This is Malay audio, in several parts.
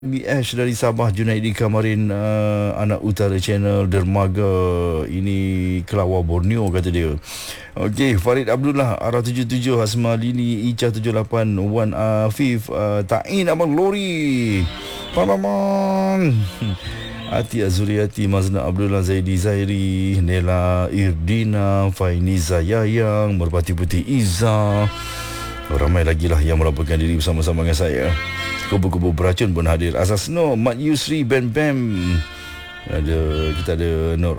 BH dari Sabah, Junaidi Kamarin, anak utara channel Dermaga ini Kelawar Borneo, kata dia. Okey, Farid Abdullah arah 77, Hasma Lini Ica 78, Wan Afif, Ta'in Abang Lori, Palaman, Ati Azuriati, Mazna Abdullah, Zaidi Zairi, Nela Irdina, Fainiza Yayang, Merpati Putih Iza. Ramai lagi lah yang melaporkan diri bersama-sama dengan saya. Kubu-kubu beracun pun hadir. Asas No, Mat Yusri, Bam Bam. Kita ada Nur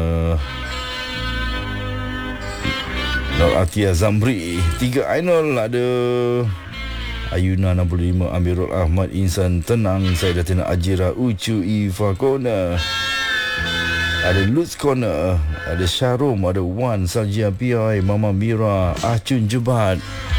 Atia Zamri, 3 Ainul, ada Ayuna 65, Amirul Ahmad, Insan Tenang, saya Datina Ajira, Ucu Ifa Corner, ada Lutz Corner, ada Syarum, ada Wan, Saljia Piai, Mama Mira, Acun Jebat,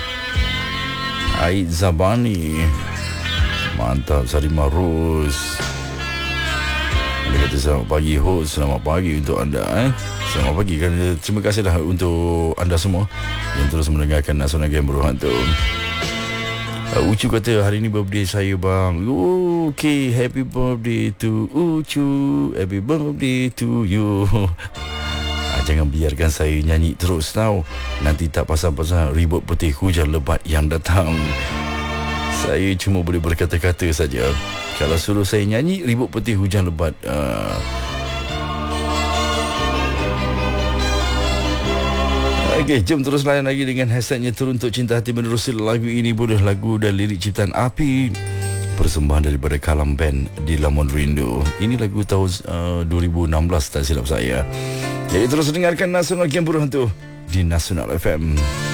Aid Zabani, mantap, Sarima Rose. Dia kata selamat pagi host, selamat pagi untuk anda. Selamat pagi kan. Terima kasihlah untuk anda semua yang terus mendengarkan Nasional Game Berhantu. Ucu kata hari ni birthday saya bang. Okay, happy birthday to Ucu, happy birthday to you. Jangan biarkan saya nyanyi terus tau. Nanti tak pasal-pasal ribut putih hujan lebat yang datang. Saya cuma boleh berkata-kata saja. Kalau suruh saya nyanyi, ribut putih hujan lebat. Okey, jom terus layan lagi dengan hashtagnya Teruntuk Cinta Hati Menerusi. Lagu ini boleh lagu dan lirik ciptaan Api, persembahan daripada Kalam Band di Lamun Rindu. Ini lagu tahun 2016 tak silap saya. Jadi terus dengarkan Nasional Game Berhantu di Nasional FM.